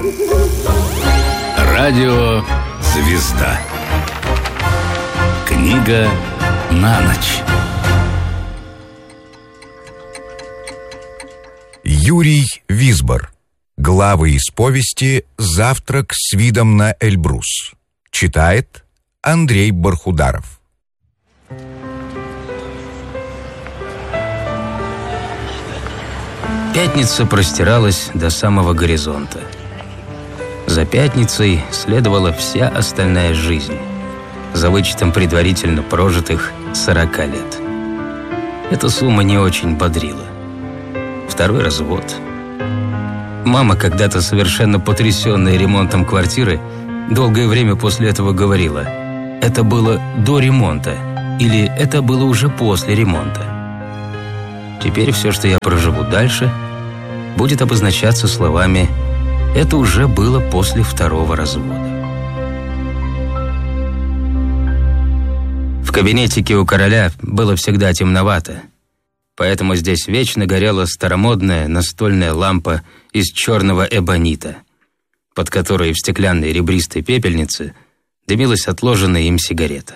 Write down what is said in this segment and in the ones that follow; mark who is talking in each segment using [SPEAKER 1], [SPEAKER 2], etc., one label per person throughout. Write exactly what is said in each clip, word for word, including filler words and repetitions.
[SPEAKER 1] Радио «Звезда». Книга на ночь.
[SPEAKER 2] Юрий Висбор. Главы из повести «Завтрак с видом на Эльбрус». Читает Андрей Бархударов.
[SPEAKER 3] Пятница простиралась до самого горизонта. За пятницей следовала вся остальная жизнь, за вычетом предварительно прожитых сорока лет. Эта сумма не очень бодрила. Второй развод. Мама, когда-то совершенно потрясенная ремонтом квартиры, долгое время после этого говорила: это было до ремонта или это было уже после ремонта. Теперь все, что я проживу дальше, будет обозначаться словами: это уже было после второго развода. В кабинетике у короля было всегда темновато, поэтому здесь вечно горела старомодная настольная лампа из черного эбонита, под которой в стеклянной ребристой пепельнице дымилась отложенная им сигарета.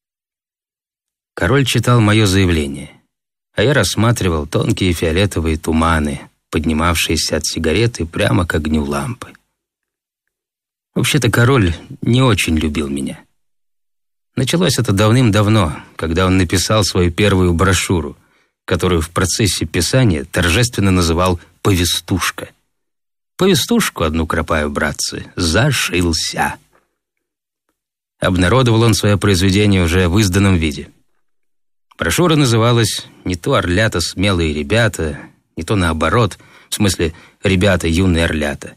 [SPEAKER 3] Король читал мое заявление, а я рассматривал тонкие фиолетовые туманы, поднимавшиеся от сигареты прямо к огню лампы. Вообще-то король не очень любил меня. Началось это давным-давно, когда он написал свою первую брошюру, которую в процессе писания торжественно называл «Повестушка». Повестушку одну кропаю, братцы, зашился. Обнародовал он свое произведение уже в изданном виде. Брошюра называлась не то «Орлята, смелые ребята», не то наоборот, в смысле «Ребята, юные орлята».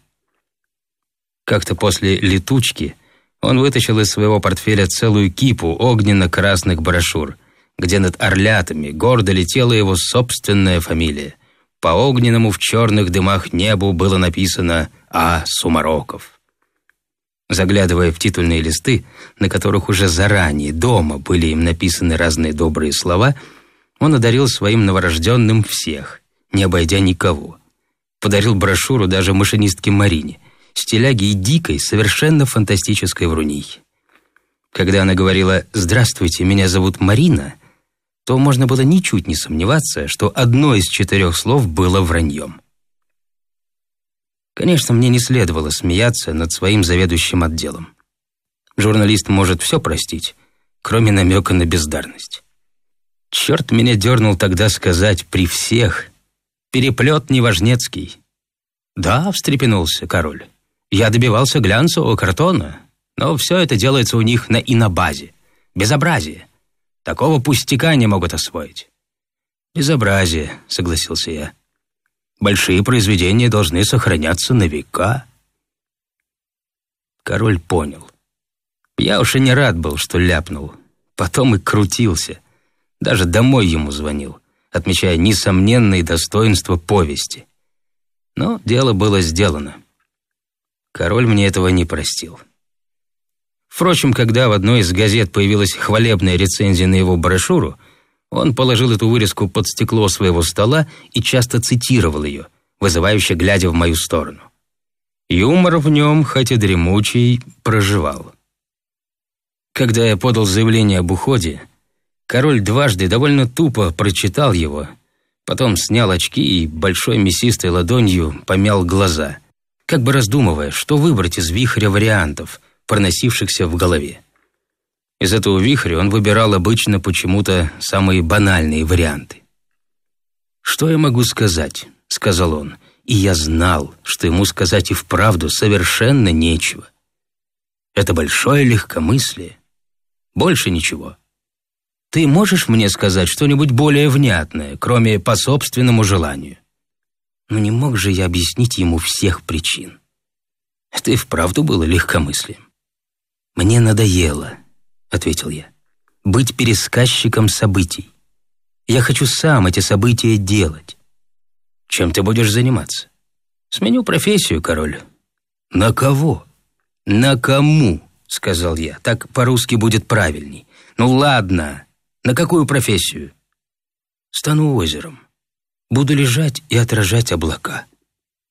[SPEAKER 3] Как-то после летучки он вытащил из своего портфеля целую кипу огненно-красных брошюр, где над орлятами гордо летела его собственная фамилия. По огненному в черных дымах небу было написано «А. Сумароков». Заглядывая в титульные листы, на которых уже заранее дома были им написаны разные добрые слова, он одарил своим новорожденным всех, не обойдя никого. Подарил брошюру даже машинистке Марине, стиляге и дикой, совершенно фантастической вруньи. Когда она говорила «Здравствуйте, меня зовут Марина», то можно было ничуть не сомневаться, что одно из четырех слов было враньем. Конечно, мне не следовало смеяться над своим заведующим отделом. Журналист может все простить, кроме намека на бездарность. Черт меня дернул тогда сказать при всех: «Переплет неважнецкий». «Да», — встрепенулся король, — «я добивался глянцевого картона, но все это делается у них на инобазе. Безобразие. Такого пустяка не могут освоить». «Безобразие», — согласился я. «Большие произведения должны сохраняться на века». Король понял. Я уж и не рад был, что ляпнул. Потом и крутился. Даже домой ему звонил, отмечая несомненные достоинства повести. Но дело было сделано. Король мне этого не простил. Впрочем, когда в одной из газет появилась хвалебная рецензия на его брошюру, он положил эту вырезку под стекло своего стола и часто цитировал ее, вызывающе глядя в мою сторону. Юмор в нем, хоть и дремучий, проживал. Когда я подал заявление об уходе, король дважды довольно тупо прочитал его, потом снял очки и большой мясистой ладонью помял глаза, как бы раздумывая, что выбрать из вихря вариантов, проносившихся в голове. Из этого вихря он выбирал обычно почему-то самые банальные варианты. «Что я могу сказать?» — сказал он, и я знал, что ему сказать и вправду совершенно нечего. «Это большое легкомыслие. Больше ничего. Ты можешь мне сказать что-нибудь более внятное, кроме «по собственному желанию»?» Но не мог же я объяснить ему всех причин. Это и вправду было легкомыслием. «Мне надоело», — ответил я, — «быть пересказчиком событий. Я хочу сам эти события делать». «Чем ты будешь заниматься?» «Сменю профессию, король». «На кого?» «На кому?» — сказал я. «Так по-русски будет правильней». «Ну ладно, на какую профессию?» «Стану озером. Буду лежать и отражать облака».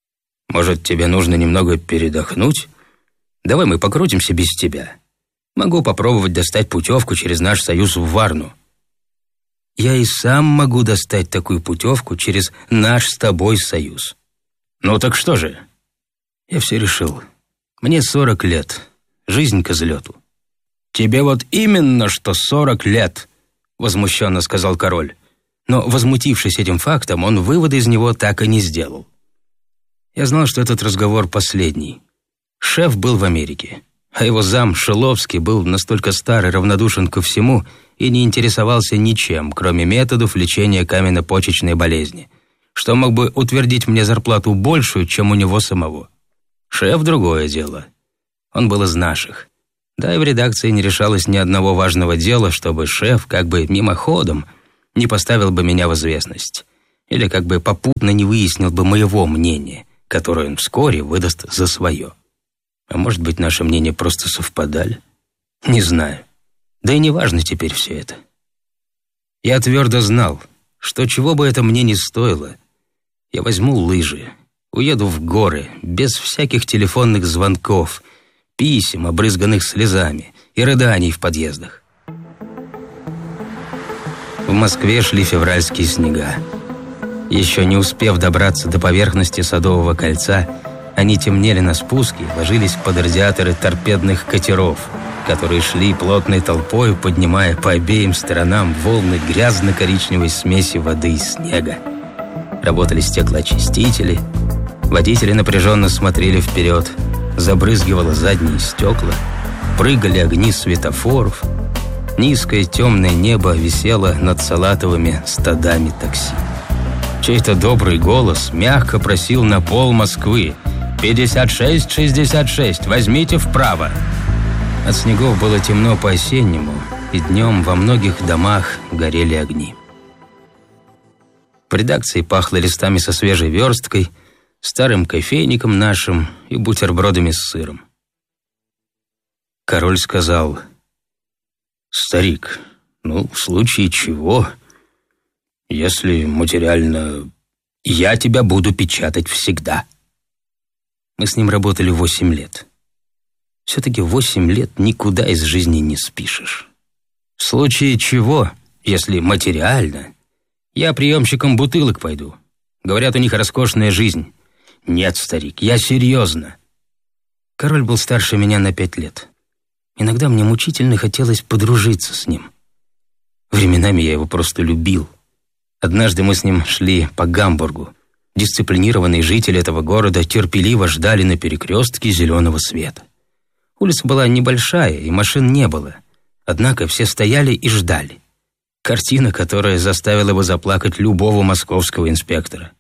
[SPEAKER 3] Может, тебе нужно немного передохнуть? Давай мы покрутимся без тебя. Могу попробовать достать путевку через наш союз в Варну». «Я и сам могу достать такую путевку через наш с тобой союз». «Ну так что же?» «Я все решил. Мне сорок лет. Жизнь к излету». «Тебе вот именно что сорок лет», — возмущенно сказал король. Но, возмутившись этим фактом, он выводы из него так и не сделал. Я знал, что этот разговор последний. Шеф был в Америке, а его зам Шиловский был настолько стар и равнодушен ко всему и не интересовался ничем, кроме методов лечения каменно-почечной болезни, что мог бы утвердить мне зарплату большую, чем у него самого. Шеф — другое дело. Он был из наших. Да и в редакции не решалось ни одного важного дела, чтобы шеф как бы мимоходом не поставил бы меня в известность или как бы попутно не выяснил бы моего мнения, которое он вскоре выдаст за свое. А может быть, наши мнения просто совпадали? Не знаю. Да и не важно теперь все это. Я твердо знал, что чего бы это мне ни стоило, я возьму лыжи, уеду в горы, без всяких телефонных звонков, писем, обрызганных слезами и рыданий в подъездах. В Москве шли февральские снега. Еще не успев добраться до поверхности Садового кольца, они темнели на спуске и ложились под радиаторы торпедных катеров, которые шли плотной толпой, поднимая по обеим сторонам волны грязно-коричневой смеси воды и снега. Работали стеклоочистители, водители напряженно смотрели вперед, забрызгивало задние стекла, прыгали огни светофоров, низкое темное небо висело над салатовыми стадами такси. Чей-то добрый голос мягко просил на пол Москвы: «пятьдесят шесть шестьдесят шесть, возьмите вправо». От снегов было темно по-осеннему, и днем во многих домах горели огни. В редакции пахло листами со свежей версткой, старым кофейником нашим и бутербродами с сыром. Король сказал: «Старик, ну, в случае чего, если материально, я тебя буду печатать всегда». Мы с ним работали восемь лет. Все-таки восемь лет никуда из жизни не спишешь. В случае чего, если материально, я приемщиком бутылок пойду. Говорят, у них роскошная жизнь. Нет, старик, я серьезно. Король был старше меня на пять лет. Иногда мне мучительно хотелось подружиться с ним. Временами я его просто любил. Однажды мы с ним шли по Гамбургу. Дисциплинированные жители этого города терпеливо ждали на перекрестке зеленого света. Улица была небольшая, и машин не было. Однако все стояли и ждали. Картина, которая заставила бы заплакать любого московского инспектора.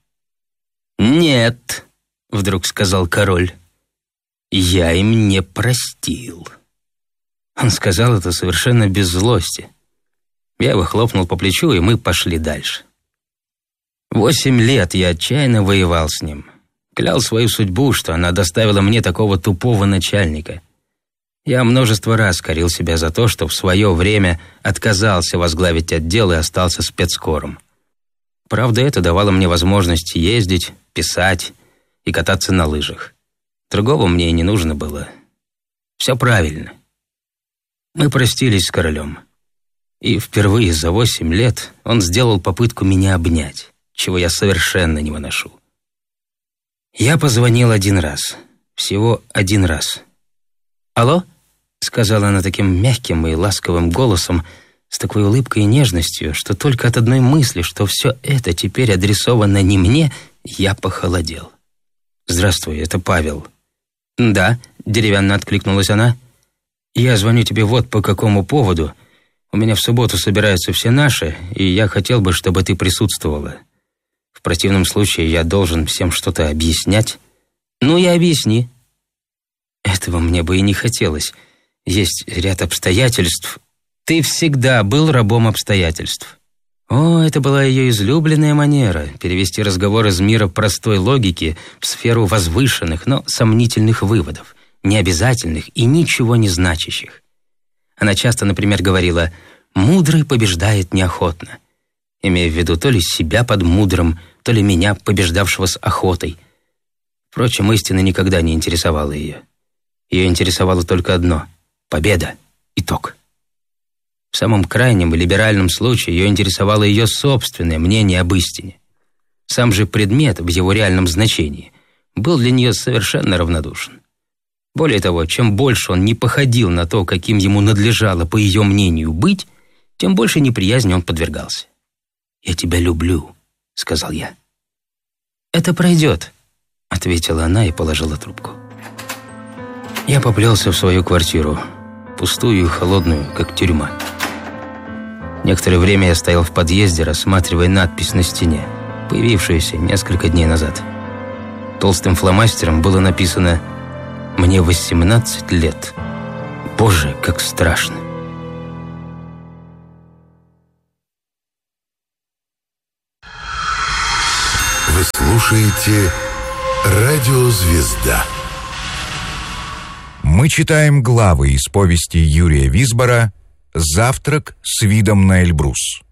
[SPEAKER 3] «Нет», — вдруг сказал король, — «я им не простил». Он сказал это совершенно без злости. Я его хлопнул по плечу, и мы пошли дальше. Восемь лет я отчаянно воевал с ним. Клял свою судьбу, что она доставила мне такого тупого начальника. Я множество раз корил себя за то, что в свое время отказался возглавить отдел и остался спецкором. Правда, это давало мне возможность ездить, писать и кататься на лыжах. Другого мне и не нужно было. Все правильно. Мы простились с королем. И впервые за восемь лет он сделал попытку меня обнять, чего я совершенно не выношу. Я позвонил один раз. Всего один раз. «Алло?» — сказала она таким мягким и ласковым голосом, с такой улыбкой и нежностью, что только от одной мысли, что все это теперь адресовано не мне, я похолодел. «Здравствуй, это Павел». «Да», — деревянно откликнулась она. «Я звоню тебе вот по какому поводу. У меня в субботу собираются все наши, и я хотел бы, чтобы ты присутствовала. В противном случае я должен всем что-то объяснять». «Ну и объясни». Этого мне бы и не хотелось. Есть ряд обстоятельств. Ты всегда был рабом обстоятельств. О, это была ее излюбленная манера — перевести разговор из мира простой логики в сферу возвышенных, но сомнительных выводов, необязательных и ничего не значащих. Она часто, например, говорила: «Мудрый побеждает неохотно», имея в виду то ли себя под мудрым, то ли меня, побеждавшего с охотой. Впрочем, истина никогда не интересовала ее. Ее интересовало только одно — победа, итог. В самом крайнем и либеральном случае ее интересовало ее собственное мнение об истине. Сам же предмет в его реальном значении был для нее совершенно равнодушен. Более того, чем больше он не походил на то, каким ему надлежало, по ее мнению, быть, тем больше неприязни он подвергался. «Я тебя люблю», — сказал я. «Это пройдет», — ответила она и положила трубку. Я поплелся в свою квартиру, пустую и холодную, как тюрьма. Некоторое время я стоял в подъезде, рассматривая надпись на стене, появившуюся несколько дней назад. Толстым фломастером было написано «Мне восемнадцать лет. Боже, как страшно».
[SPEAKER 4] Вы слушаете «Радио Звезда».
[SPEAKER 2] Мы читаем главы из повести Юрия Висбора «Завтрак с видом на Эльбрус».